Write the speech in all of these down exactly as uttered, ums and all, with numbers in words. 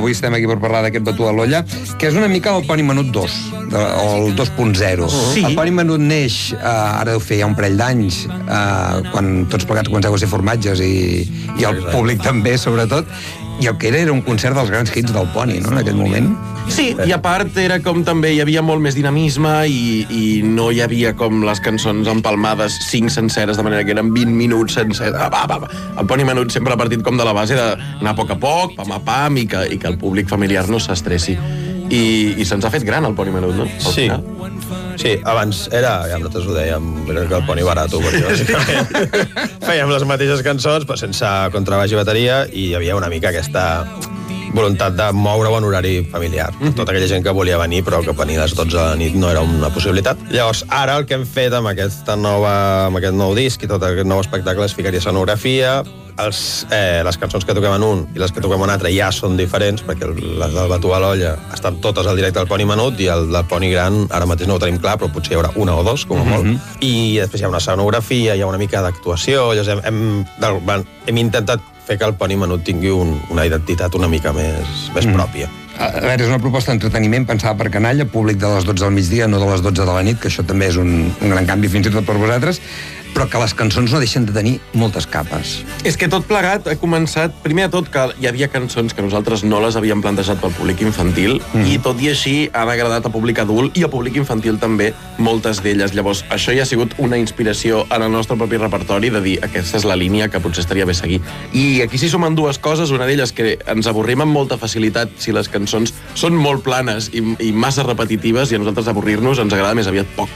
avui estem aquí per parlar d'aquest Batú a l'olla, que és una mica el Poni Menut dos, o el dos punt zero. Sí. El Poni Menut neix, eh, ara deu fer ja un parell d'anys, eh, quan tots plegats comenceu a ser formatges i, i el públic també, sobretot, i el que era era un concert dels grans hits del Poni, no?, en aquell moment. Sí, i a part era com també hi havia molt més dinamisme i, i no hi havia com les cançons empalmades cinc senceres, de manera que eren vint minuts sencers. Ah, va, va, va. El Poni Menut sempre ha partit com de la base d'anar a poc a poc, pam a pam, i que, i que el públic familiar no s'estressi. I, i se'ns ha fet gran el Poni Menut, no? Al Sí. final. Sí, abans era, ja nosaltres ho dèiem, era que el Poni barato, perquè bàsicament fèiem les mateixes cançons, però sense contrabaix i bateria, i hi havia una mica aquesta voluntat de moure-ho en horari familiar. Mm-hmm. Tota aquella gent que volia venir, però que venir a les dotze de la nit no era una possibilitat. Llavors, ara el que hem fet amb, aquesta nova, amb aquest nou disc i tot aquest nou espectacle és ficar-hi escenografia. Els, eh, les cançons que toquem en un i les que toquem en un altre ja són diferents, perquè les del Batú a l'olla estan totes al directe del Poni Menut, i el del Poni Gran ara mateix no ho tenim clar, però potser hi haurà una o dos, com a molt. Mm-hmm. I després hi ha una escenografia, hi ha una mica d'actuació. Llavors hem, hem, hem intentat fer que el Poni Menut tingui un, una identitat una mica més, més mm. pròpia. A veure, és una proposta d'entreteniment pensada per canalla, públic de les dotze del migdia, no de les dotze de la nit, que això també és un, un gran canvi fins i tot per vosaltres, però que les cançons no deixen de tenir moltes capes. És que tot plegat ha començat, primer de tot, que hi havia cançons que nosaltres no les havíem plantejat pel públic infantil, mm. i tot i així han agradat a públic adult i a públic infantil també, moltes d'elles. Llavors, això ja ha sigut una inspiració en el nostre propi repertori de dir, aquesta és la línia que potser estaria bé seguir. I aquí s'hi sumen dues coses, una d'elles que ens avorrim amb molta facilitat si les cançons són molt planes i, i massa repetitives, i a nosaltres avorrir-nos ens agrada més aviat poc.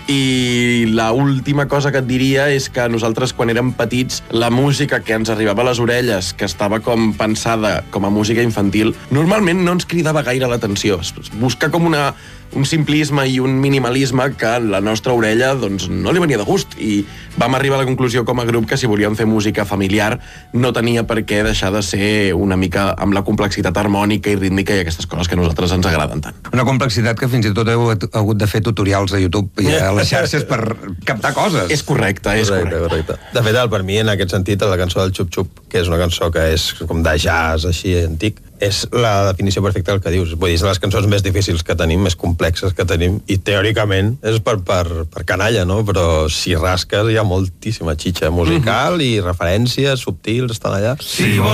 I la última cosa que et diria és que nosaltres, quan érem petits, la música que ens arribava a les orelles, que estava com pensada com a música infantil, normalment no ens cridava gaire l'atenció. Es busca com una, un simplisme i un minimalisme que a la nostra orella doncs, no li venia de gust, i vam arribar a la conclusió com a grup que si volíem fer música familiar no tenia per què deixar de ser una mica amb la complexitat harmònica i rítmica i aquestes coses que a nosaltres ens agraden tant. Una complexitat que fins i tot heu hagut de fer tutorials a YouTube i a les xarxes per captar coses. És correcte, és correcte. correcte. correcte. De fet, per mi, en aquest sentit, la cançó del Xup Xup, que és una cançó que és com de jazz, així, antic, és la definició perfecta del que dius. Vull dir, és les cançons més difícils que tenim, més complexes que tenim, i teòricament és per, per, per canalla, no? Però si rasques hi ha moltíssima xitxa musical, mm-hmm. i referències subtils estan allà. Si vols